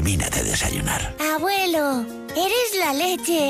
termina de desayunar. Abuelo, eres la leche.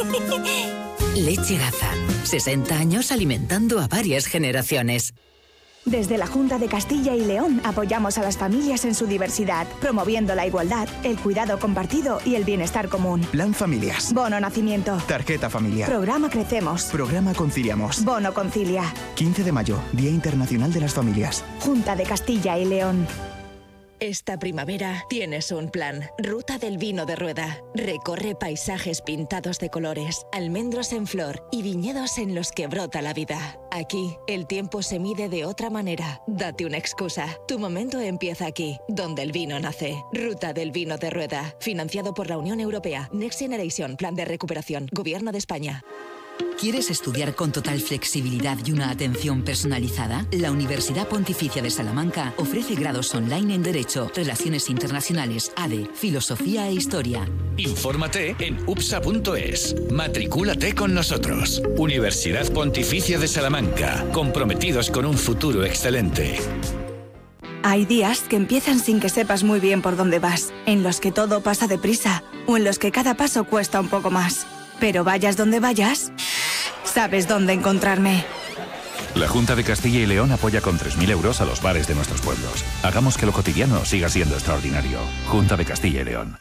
Leche Gaza. 60 años alimentando a varias generaciones. Desde la Junta de Castilla y León apoyamos a las familias en su diversidad, promoviendo la igualdad, el cuidado compartido y el bienestar común. Plan Familias. Bono Nacimiento. Tarjeta familiar. Programa Crecemos. Programa Conciliamos. Bono Concilia. 15 de mayo, Día Internacional de las Familias. Junta de Castilla y León. Esta primavera tienes un plan. Ruta del Vino de Rueda. Recorre paisajes pintados de colores, almendros en flor y viñedos en los que brota la vida. Aquí, el tiempo se mide de otra manera. Date una excusa. Tu momento empieza aquí, donde el vino nace. Ruta del Vino de Rueda. Financiado por la Unión Europea. Next Generation. Plan de recuperación. Gobierno de España. ¿Quieres estudiar con total flexibilidad y una atención personalizada? La Universidad Pontificia de Salamanca ofrece grados online en Derecho, Relaciones Internacionales, ADE, Filosofía e Historia. Infórmate en upsa.es. Matricúlate con nosotros. Universidad Pontificia de Salamanca. Comprometidos con un futuro excelente. Hay días que empiezan sin que sepas muy bien por dónde vas, en los que todo pasa deprisa o en los que cada paso cuesta un poco más. Pero vayas donde vayas, sabes dónde encontrarme. La Junta de Castilla y León apoya con 3.000 euros a los bares de nuestros pueblos. Hagamos que lo cotidiano siga siendo extraordinario. Junta de Castilla y León.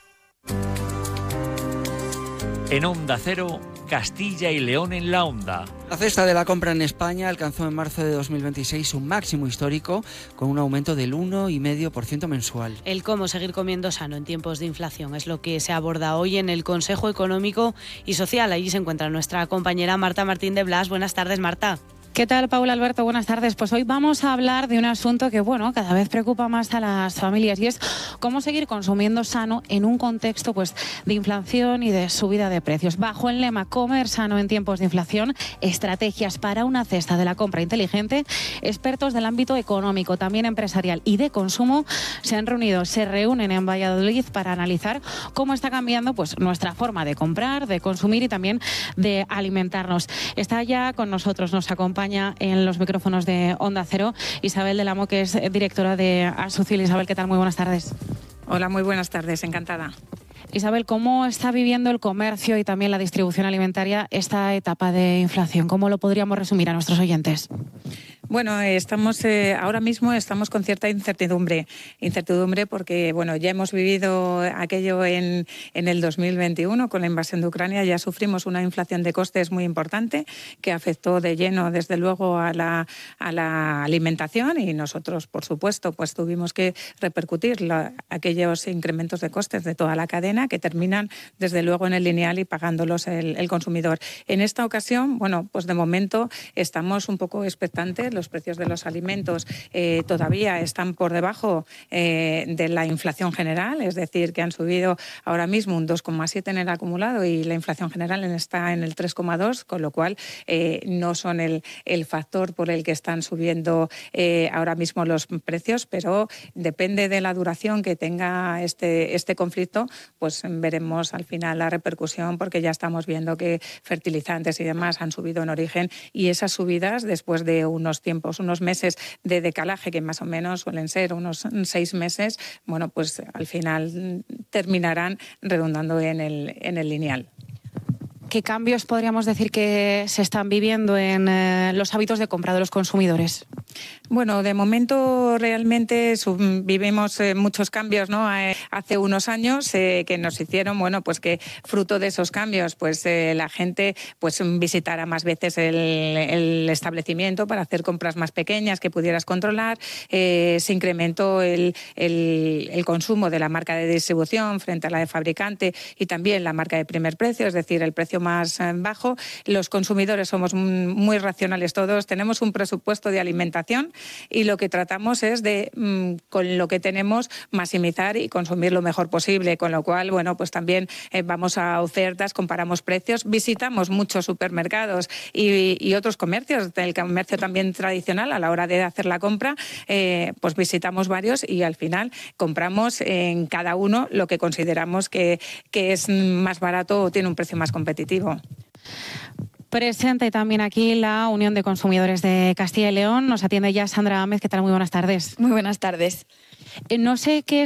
En Onda Cero, Castilla y León en la Onda. La cesta de la compra en España alcanzó en marzo de 2026 un máximo histórico, con un aumento del 1,5% mensual. El cómo seguir comiendo sano en tiempos de inflación es lo que se aborda hoy en el Consejo Económico y Social. Allí se encuentra nuestra compañera Marta Martín de Blas. Buenas tardes, Marta. ¿Qué tal, Paula Alberto? Buenas tardes. Pues hoy vamos a hablar de un asunto que, cada vez preocupa más a las familias, y es cómo seguir consumiendo sano en un contexto de inflación y de subida de precios. Bajo el lema Comer sano en tiempos de inflación, estrategias para una cesta de la compra inteligente, expertos del ámbito económico, también empresarial y de consumo se reúnen en Valladolid para analizar cómo está cambiando nuestra forma de comprar, de consumir y también de alimentarnos. Está ya con nosotros, nos acompaña en los micrófonos de Onda Cero Isabel del Amo, que es directora de Asucil. Isabel, ¿qué tal? Muy buenas tardes. Hola, muy buenas tardes, encantada. Isabel, ¿cómo está viviendo el comercio y también la distribución alimentaria esta etapa de inflación? ¿Cómo lo podríamos resumir a nuestros oyentes? Bueno, ahora mismo estamos con cierta incertidumbre porque ya hemos vivido aquello en el 2021 con la invasión de Ucrania. Ya sufrimos una inflación de costes muy importante que afectó de lleno, desde luego, a la alimentación, y nosotros, por supuesto, tuvimos que repercutir aquellos incrementos de costes de toda la cadena, que terminan, desde luego, en el lineal y pagándolos el consumidor. En esta ocasión, de momento estamos un poco expectantes. Los precios de los alimentos todavía están por debajo de la inflación general, es decir, que han subido ahora mismo un 2,7 en el acumulado y la inflación general está en el 3,2, con lo cual no son el factor por el que están subiendo ahora mismo los precios, pero depende de la duración que tenga este conflicto, veremos al final la repercusión, porque ya estamos viendo que fertilizantes y demás han subido en origen, y esas subidas, después de unos meses de decalaje, que más o menos suelen ser unos 6 meses, al final terminarán redundando en el lineal. ¿Qué cambios podríamos decir que se están viviendo en los hábitos de compra de los consumidores? Bueno, de momento realmente vivimos muchos cambios, ¿no? Hace unos años que nos hicieron, que fruto de esos cambios, la gente visitara más veces el establecimiento para hacer compras más pequeñas que pudieras controlar. Se incrementó el consumo de la marca de distribución frente a la de fabricante, y también la marca de primer precio, es decir, el precio más bajo. Los consumidores somos muy racionales todos, tenemos un presupuesto de alimentación y lo que tratamos es de, con lo que tenemos, maximizar y consumir lo mejor posible, con lo cual, también vamos a ofertas, comparamos precios, visitamos muchos supermercados y otros comercios, el comercio también tradicional. A la hora de hacer la compra, visitamos varios y al final compramos en cada uno lo que consideramos que es más barato o tiene un precio más competitivo. Presente también aquí la Unión de Consumidores de Castilla y León. Nos atiende ya Sandra Ámez. ¿Qué tal? Muy buenas tardes. Muy buenas tardes. No sé qué